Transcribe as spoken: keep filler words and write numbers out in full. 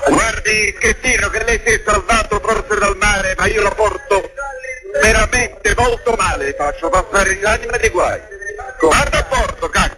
Guardi, Schettino, che lei si è salvato forse dal mare, ma io lo porto veramente molto male, faccio passare l'anima dei guai. Guarda a porto, cacchio.